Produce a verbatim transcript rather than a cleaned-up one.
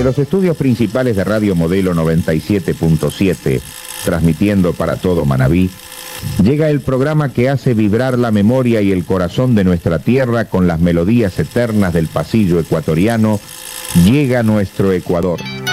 los estudios principales de Radio Modelo noventa y siete punto siete, transmitiendo para todo Manabí, llega el programa que hace vibrar la memoria y el corazón de nuestra tierra con las melodías eternas del pasillo ecuatoriano. Llega nuestro Ecuador.